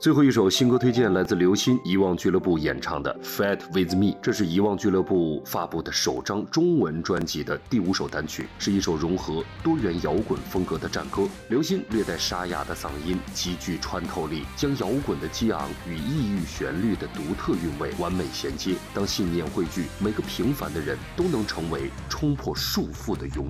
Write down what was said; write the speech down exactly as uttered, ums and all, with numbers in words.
最后一首新歌推荐来自刘鑫遗忘俱乐部演唱的《Fight With Me》，这是遗忘俱乐部发布的首张中文专辑的第五首单曲，是一首融合多元摇滚风格的战歌。刘鑫略带沙哑的嗓音极具穿透力，将摇滚的激昂与异域旋律的独特韵味完美衔接。当信念汇聚，每个平凡的人都能成为冲破束缚的勇